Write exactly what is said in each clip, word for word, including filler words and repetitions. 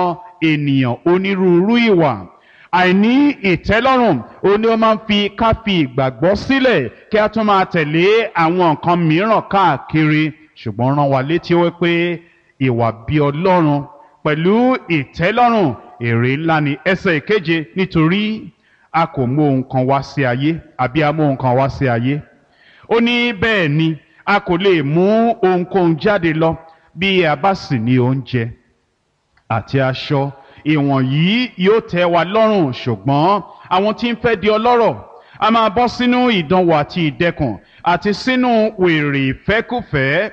ènìyàn onírúurú ìwà. Àìní ìtẹ́lọ́rùn ó ní ó máa ń fi ká fi ìgbàgbọ́ sílẹ̀ kí a tún máa tẹ̀lé àwọn nǹkan mìíràn káàkiri. Ṣùgbọ́n rán wa létí wípé ìwà bí Ọlọ́run pẹ̀lú ìtẹ́lọ́rùn èrè ńlá ni. Ẹsẹ̀ ìkeje, nítorí a kò mú ohun kan wá sí ayé àbí a mú ohun kan wá sí ayé. Ó ní bẹ́ẹ̀ ni a kò lè mú ohunkóhun jáde lọ bí a bá sì ní oúnjẹ àti aṣọ, ìwọ̀nyí yóò tẹ́ wa lọ́rùn. Ṣùgbọ́n àwọn tí ń fẹ́ di ọlọ́rọ̀ a máa bọ́ sínú ìdánwò àti ìdẹkùn àti sínú wèrè ìfẹ́kùfẹ́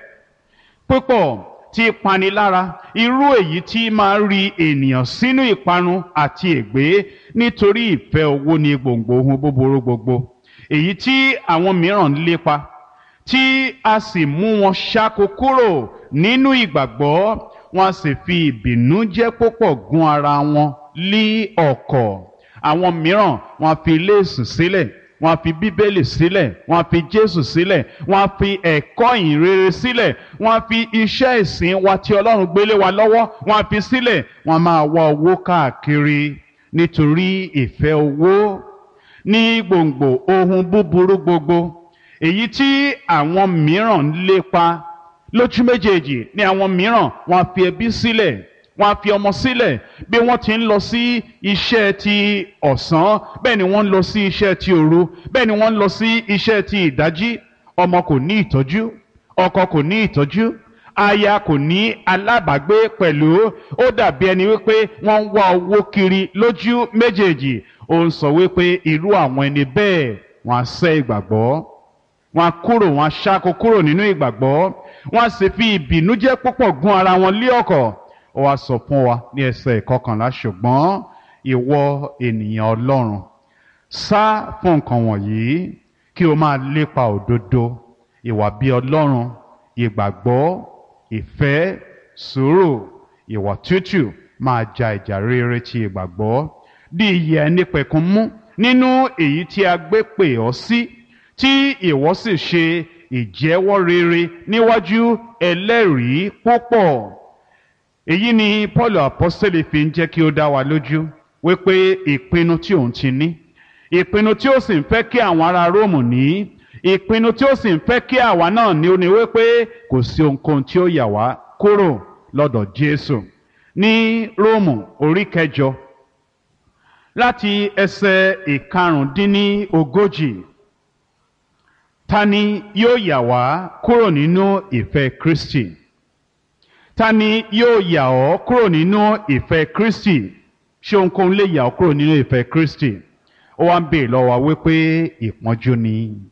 púpọ̀ tí panilára, irú èyí tí máa ń ri ènìyàn sínú ìparun àti ègbé, nítorí ìfẹ́ owó ni gbòǹgbò ohun búburú gbogbo, èyí tí àwọn mìíràn ń lépa, tí a sì mú wọn ṣáko kúrò nínú ìgbàgbọ́, wọn a sì fi ìbìnújẹ́ púpọ̀ gún ara wọn lí ọ̀kọ̀. Àwọn mìíràn wọn a fi ilé ìsìn sílẹ̀, wọn a fi bíbélì sílẹ̀, wọn a fi Jésù sílẹ̀, wọn a fi ẹ̀kọ́ ìhìnrere sílẹ̀, wọn a fi iṣẹ́ ìsìn wa tí Ọlọ́run gbélé wa lọ́wọ́, wọn a fi sílẹ̀, wọn máa wá owó káàkiri, nítorí ìfẹ́ owó ní gbòǹgbò ohun búburú gbogbo, èyí tí àwọn mìíràn ń lépa. Lójú méjèèjì ni àwọn mìíràn wọn a fi ẹbí sílẹ̀, wọn a fi ọmọ sílẹ̀. Bí wọ́n ti ń lọ sí iṣẹ́ ti ọ̀sán, bẹ́ẹ̀ ni wọ́n ń lọ sí iṣẹ́ ti òru, bẹ́ẹ̀ ni wọ́n ń lọ sí iṣẹ́ ti ìdájí. Ọmọ kò ní ìtọ́jú, ọkọ kò ní ìtọ́jú, aya kò ní alábàágbé pẹ̀lú. Ó dàbí ẹni wípé wọ́n ń wá owó kiri lójú méjèèjì. Ó ń sọ wípé irú àwọn ẹni bẹ́ẹ̀ wọ́n á sẹ́ ìgbàgbọ́, wọ́n á kúrò, wọ́n á ṣáko kúrò nínú ìgbàgbọ́, wọ́n á sì fi ìbìnújẹ́ púpọ̀ gún ara wọn lé ọ̀kọ̀. Ó wá sọ fún wa ní ẹsẹ̀ ìkọkànlá, ṣùgbọ́n ìwọ ènìyàn Ọlọ́run, sá fún nǹkan wọ̀nyí kí o máa lépa òdodo, ìwà bí Ọlọ́run, ìgbàgbọ́, ìfẹ́, sùúrù, ìwà tútù, máa ja ìjà rere ti ìgbàgbọ́. Di ìyè ẹnìpẹ̀kun mú nínú èyí tí a gbé pè ọ́ sí, tí ìwọ sì ṣe ìjẹ́wọ́ rere níwájú ẹlẹ́rìí púpọ̀. Èyí ni Pọ́ọ̀lù àpọ́sítélì fi ń jẹ́ kí ó dá wa lójú wípé ìpinnu tí òun ti ní, ìpinnu tí ó sì ń fẹ́ kí àwọn ará Róòmù ní, ìpinnu tí ó sì ń fẹ́ kí àwa náà ní, ó ní wípé kò sí ohunkóhun tí ó yà wá kúrò lọ́dọ̀ Jésù. Ní Róòmù orí kẹjọ láti ẹsẹ̀ ìkarùndínlógójì, ta ni yóò yà wá kúrò nínú ìfẹ́ Kristi? Ta ni yóò yà ọ́ kúrò nínú ìfẹ́ Kristi? Ṣé ohunkóhun lè yà ọ́ kúrò nínú ìfẹ́ Kristi? Ó wá ń béèrè lọ́wọ́ wa wípé ìpọ́njú ni,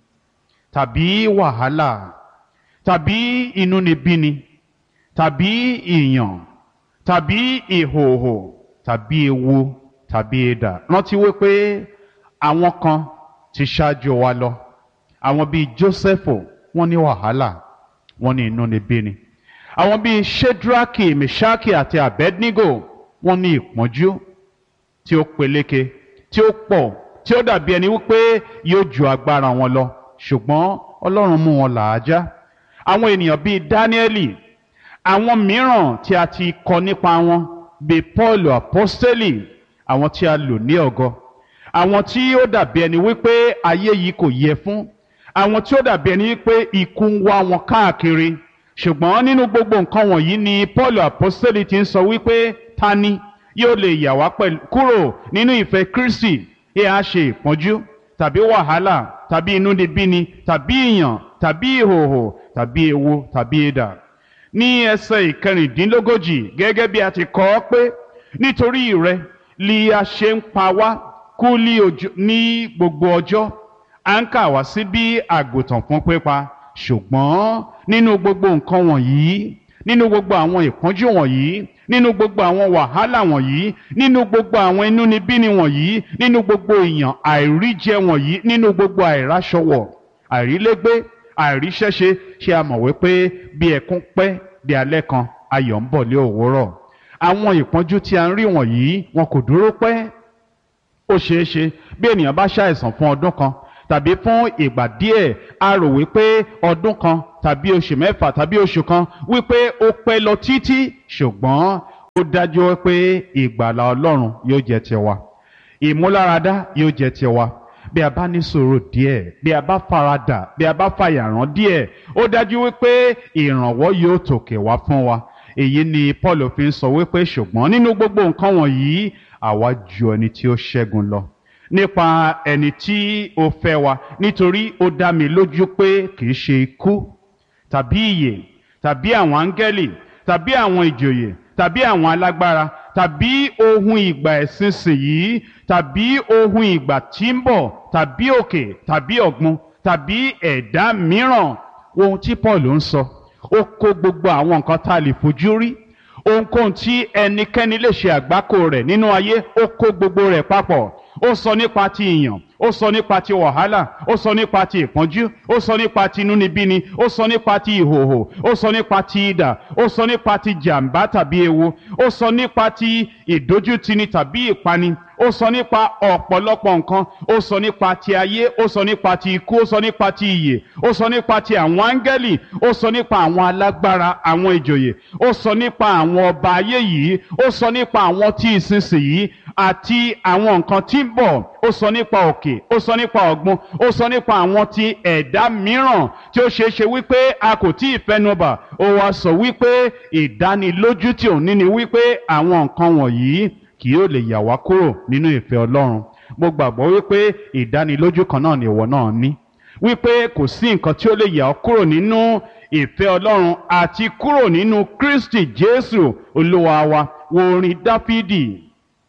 tàbí wàhálà, tàbí inúnibíni, tàbí ìyàn, tàbí ìhòòhò, tàbí ewu, tàbí idà. Rántí wípé àwọn kan ti ṣáájú wa lọ. Àwọn bíi Jósẹ́fù, wọ́n ní wàhálà, wọ́n ní inúnibíni. Àwọn bíi Ṣédrákì, Mèṣákì àti Abednego, wọ́n ní ìpọ́njú tí ó peléke, tí ó pọ̀, tí ó dàbí ẹni wípé yóò ju agbára wọn lọ. Ṣùgbọ́n Ọlọ́run mú wọn làájá. Àwọn ènìyàn bíi Dáníẹ́lì, àwọn mìíràn tí a ti kọ nípa wọn bíi Pọ́ọ̀lù àpọ́stélì, àwọn tí a lò ní ọ̀gọ, àwọn tí ó dàbí ẹni wípé ayé yìí kò yẹ fún, àwọn tí ó dàbí ẹni wípé ikú ń wá wọn káàkiri. Ṣùgbọ́n nínú gbogbo nǹkan wọ̀nyí ni Pọ́ọ̀lù àpọ́stélì ti ń sọ wípé ta ni yóò lè yà wá kúrò nínú ìfẹ́ Kristi? Ẹ á ṣe ìpọ́njú tàbí wàhálà tàbí inúnibíni tàbí ìyàn tàbí ìhòòhò tàbí ewu tàbí idà. Ní ẹsẹ̀ ìkẹrìndínlógójì, gẹ́gẹ́ bí a ti kọ ọ́ pé nítorí rẹ li a ṣe ń pa wá kú ní gbogbo ọjọ́, à ń kà wá sí bí àgùntàn fún pípa. Ṣùgbọ́n nínú gbogbo nǹkan wọ̀nyí, nínú gbogbo àwọn ìpọ́njú wọ̀nyí, nínú gbogbo àwọn wàhálà wọ̀nyí, nínú gbogbo àwọn inúnibíni wọ̀nyí, nínú gbogbo ìyàn àìríjẹ wọ̀nyí, nínú gbogbo àìráṣọwọ̀, àìrílégbé, àìríṣẹ́ṣe, ṣé a mọ̀ wípé bí ẹkún pẹ́ di alẹ́ kan, ayọ̀ ń bọ̀ lé òwúrọ̀. Àwọn ìpọ́njú tí a ń rí wọ̀nyí wọn kò dúró pẹ́. Ó ṣeé ṣe bí ènìyàn bá ṣàìsàn fún ọdún kan tàbí fún ìgbà díẹ̀, a rò wípé ọdún kan tàbí oṣù mẹ́fà tàbí oṣù kan wípé ó pẹ́ lọ títí. Ṣùgbọ́n ó dájú pé ìgbàlà Ọlọ́run yóò jẹ́ tiwa, ìmúláradá yóò jẹ́ tiwa. Bí a bá ní sùúrù díẹ̀, bí a bá faradà, bí a bá fàyàrán díẹ̀, ó dájú wípé ìrànwọ́ yóò tòkè wá fún wa. Èyí ni Paul fi ń sọ wípé ṣùgbọ́n nínú gbogbo nǹkan wọ̀nyí àwa ju ẹni tí ó ṣẹ́gun lọ nípa ẹni tí ó fẹ́ wa, nítorí ó dá mi lójú pé kì í ṣe ikú tàbí ìyè tàbí àwọn áńgẹ́lì tàbí àwọn ìjòyè tàbí àwọn alágbára tàbí ohun ìgbà ìsinsìnyí tàbí ohun ìgbà tí ń bọ̀ tàbí òkè tàbí ọ̀gbun tàbí ẹ̀dá mìíràn. Ohun tí Paul ń sọ ó kó gbogbo àwọn nǹkan tá a lè fojú rí, ohunkóhun tí ẹnikẹ́ni lè ṣe àgbákò rẹ̀ nínú ayé, ó kó gbogbo rẹ̀ papọ̀. Ó sọ nípa ti ìyàn, ó sọ nípa ti wàhálà, ó sọ nípa ti ìpọ́njú, ó sọ nípa ti inúnibíni, ó sọ nípa ti ìhòhò, ó sọ nípa ti idà, ó sọ nípa ti jàǹbá tàbí ewu, ó sọ nípa ti ìdójútini tàbí ìpani, ó sọ nípa ọ̀pọ̀lọpọ̀ nǹkan, ó sọ nípa ti ayé, ó sọ nípa ti ikú, ó sọ nípa ti ìyè, ó sọ nípa ti àwọn áńgẹ́lì, ó sọ nípa àwọn alágbára, àwọn ìjòyè, ó sọ nípa àwọn ọba ayé yìí, ó sọ nípa àwọn tí ìsinsìnyí àti àwọn nǹkan tí ń bọ̀, ó sọ nípa òkè, ó sọ nípa ọ̀gbun, ó sọ nípa àwọn ti ẹ̀dá mìíràn tí ó ṣeé ṣe wípé a kò tí ì fẹnubà. Ó wá sọ wípé ìdánilójú tí òun ní ni wípé àwọn nǹkan wọ̀nyí kì yóò lè yà wá kúrò nínú ìfẹ́ Ọlọ́run. Mo gbàgbọ́ wípé ìdánilójú kan náà ni ìwọ náà ní, wípé kò sí nǹkan tí ó lè yà ọ́ kúrò nínú ìfẹ́ Ọlọ́run àti kúrò nínú Kristi Jésù Olúwa wa. Wo orin Dáfídì,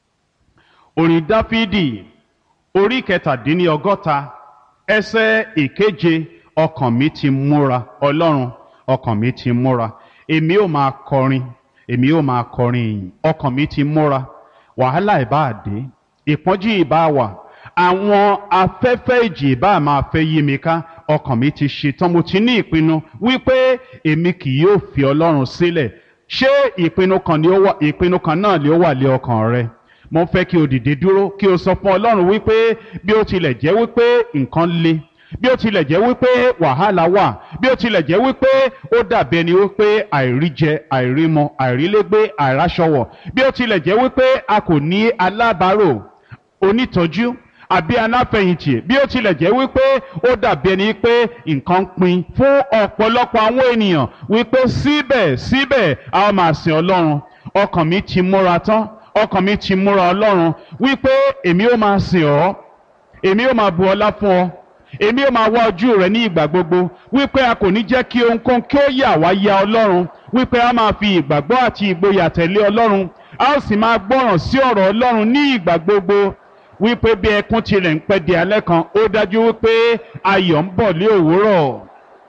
orin Dáfídì orí kẹtàdínlọ́gọ́ta ẹsẹ̀ ìkeje. Ọkàn mi ti múra, Ọlọ́run, ọkàn mi ti múra, èmi ó máa kọrin, èmi ó máa kọrin ìyìn. Ọkàn mi ti múra, wàhálà ìbá dé, ìpọ́njú ìbá wà, àwọn afẹ́fẹ́ ìjì ìbá máa fẹ́ yí mi ká, ọkàn mi ti ṣetán, mo ti ní ìpinnu wípé èmi kì yóò fi Ọlọ́run sílẹ̀. Ṣé ìpinnu kan ni ó wà, ìpinnu kan náà ni ó wà lé ọkàn rẹ? Mo fẹ́ kí o dìde dúró, kí o sọ fún Ọlọ́run wípé bí ó tilẹ̀ jẹ́ wípé nǹkan le, bí ó tilẹ̀ jẹ́ wípé wàhálà wà, bí ó tilẹ̀ jẹ́ wípé ó dàbí ẹni wípé àìríjẹ, àìrímọ, àìrílégbé, àìráṣọwọ̀, bí ó tilẹ̀ jẹ́ wípé a kò ní alábàárò, onítọ́jú àbí aláfẹ̀yìntì, bí ó tilẹ̀ jẹ́ wípé ó dàbí ẹni pé nǹkan pin fún ọ̀pọ̀lọpọ̀ àwọn ènìyàn, wípé síbẹ̀síbẹ̀ a ó máa sin Ọlọ́run. Ọkàn mi ti múra tán, ọkàn mi ti múra Ọlọ́run, wípé èmi ó máa sìn ọ́, èmi ó máa bu ọlá fún ọ, èmi ó máa wá ojú rẹ ní ìgbà gbogbo, wípé a kò ní jẹ́ kí ohunkóhun kí ó yà wá ya Ọlọ́run, wípé a máa fi ìgbàgbọ́ àti ìgboyà tẹ̀lé Ọlọ́run, a ó sì máa gbọ́ràn sí ọ̀rọ̀ Ọlọ́run ní ìgbà gbogbo, wípé bí ẹkún tilẹ̀ ń pẹ́ di alẹ́ kan, ó dájú wípé ayọ̀ ń bọ̀ lé òwúrọ̀.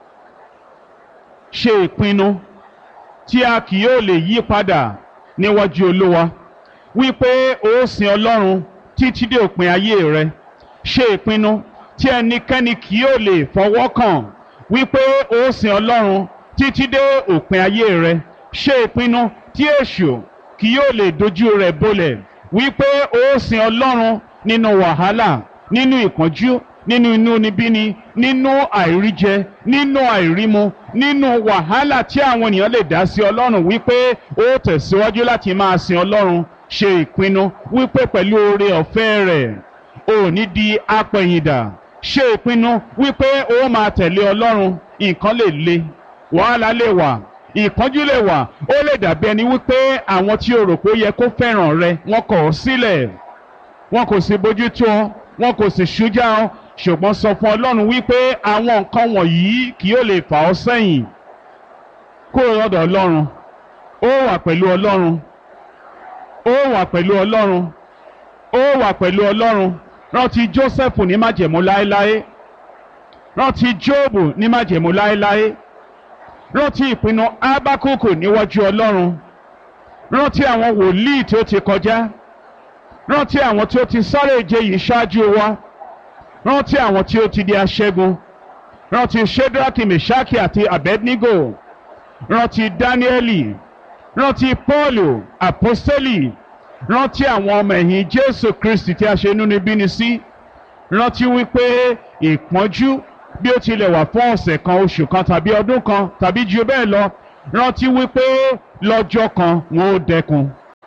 Ṣe ìpinnu tí a kì yóò lè yí padà níwájú Olúwa, wípé ó sin Ọlọ́run títí dé òpin ayé rẹ. Ṣe ìpinnu tí ẹnikẹ́ni kì yóò lè fọwọ́ kàn, wípé ó sin Ọlọ́run títí dé òpin ayé rẹ. Ṣe ìpinnu tí èṣù kì yóò lè dojú rẹ̀ bolẹ̀, wípé ó sin Ọlọ́run nínú wàhálà, nínú ìpọ́njú, nínú inúnibíni, nínú àìríjẹ, nínú àìrímu, nínú wàhálà tí àwọn ènìyàn lè dá sí Ọlọ́run, wípé ó tẹ̀síwájú láti máa sin Ọlọ́run. Ṣe ìpinnu wípé pẹ̀lú oore ọ̀fẹ́ rẹ̀ ò ní di apẹ̀yìndà. Ṣe ìpinnu wípé ó máa tẹ̀lé Ọlọ́run. Nǹkan lè le, wàhálà lè wà, ìpọ́njú lè wà, ó lè dàbí ẹni wípé àwọn tí o rò pé ó yẹ kó fẹ́ràn rẹ wọ́n kọ̀ ọ́ sílẹ̀, wọn kò sì bójú tó ọ, wọn kò sì ṣújà ọ, ṣùgbọ́n sọ fún Ọlọ́run wípé àwọn nǹkan wọ̀nyí kì yóò lè fà ọ́ sẹ́yìn kúrò lọ́dọ̀ Ọlọ́run. Ó wà pẹ̀lú Ọlọ́run, ó wà pẹ̀lú Ọlọ́run, ó wà pẹ̀lú Ọlọ́run. Rántí Jósẹ́fù ní májẹ̀mú láéláé, rántí Jóòbù ní májẹ̀mú láéláé, rántí ìpinnu Ábákúkù níwájú Ọlọ́run, rántí àwọn wòlíì tí ó ti kọjá, rántí àwọn tí ó ti sáré ìje yìí ṣáájú wa, rántí àwọn tí ó ti di aṣẹ́gun, rántí Ṣédrákì, Mèṣákì àti Abednego, rántí Dáníẹ́lì, rántí Pọ́ọ̀lù àpọ́sítélì, rántí àwọn ọmọ ẹ̀yìn Jésù Kristi tí a ṣe inúnibíni sí. Rántí wípé ìpọ́njú bí ó tilẹ̀ wà fún ọ̀sẹ̀ kan, oṣù kan tàbí ọdún kan tàbí jù bẹ́ẹ̀ lọ, rántí wípé lọ́jọ́ kan wọn ó dẹkùn.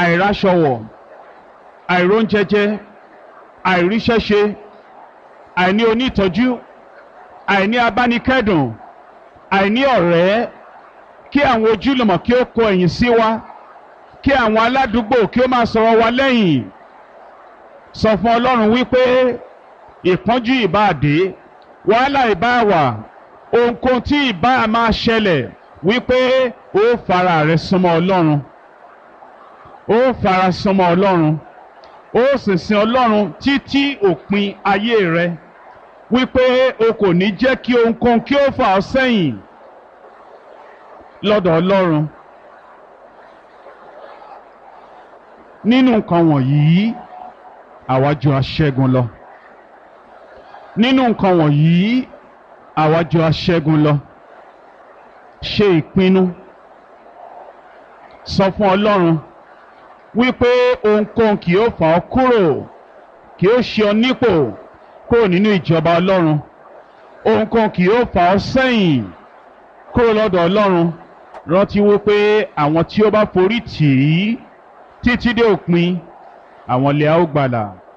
àìráṣọwọ̀ àìróúnjẹjẹ àìríṣẹ́ṣe àìní onítọ́jú àìní abánikẹ́dùn àìní ọ̀rẹ́ kí àwọn ojúlùmọ̀ kí ó kọ ẹ̀yìn sí wa kí àwọn aládùúgbò kí ó máa sọ̀rọ̀ wa lẹ́yìn sọ fún Ọlọ́run wípé ìpọ́njú ìbáà dé wàhálà ìbáà wà ohunkóhun tí ìbáà máa ṣẹlẹ̀ wípé ó fara rẹ̀ súnmọ́ Ọlọ́run ó fara súnmọ́ Ọlọ́run ó sì sin Ọlọ́run títí òpin ayé rẹ̀ wípé o kò ní jẹ́ kí ohunkóhun kí ó fà ọ́ sẹ́yìn lọ́dọ̀ Ọlọ́run. Nínú nǹkan wọ̀nyí àwa jù aṣẹ́gun lọ. Nínú nǹkan wọ̀nyí àwa jù aṣẹ́gun lọ. Ṣe ìpinnu. Sọ fún Ọlọ́run wípé ohunkóhun kì yóò fà ọ́ kúrò kì yóò ṣe ọ nípò kúrò nínú ìjọba Ọlọ́run. Ohunkóhun kì yóò fà ọ́ sẹ́yìn kúrò lọ́dọ̀ Ọlọ́run. Rántí wípé àwọn tí ó bá forí tì í títí dé òpin àwọn lè a ó gbàlà.